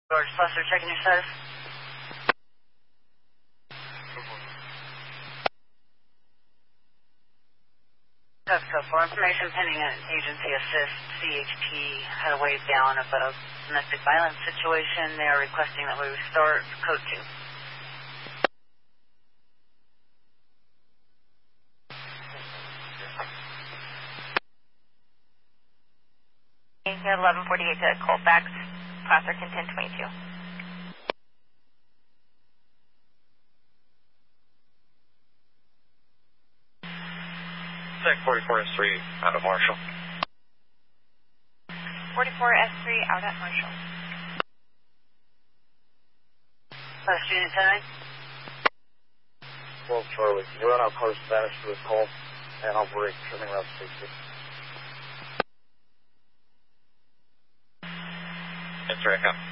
George Fluster, checking your status. For information pending an agency assist, CHP had a wave down of a domestic violence situation. They are requesting that we restore code 2. Here 1148 to Colfax, Placerton 1022. Tech 44S3 out of Marshall. 44S3 out at Marshall. Last unit 10. 12 Charlie, can you run out car Spanish for this call? And I'll break trimming route 60. That's right,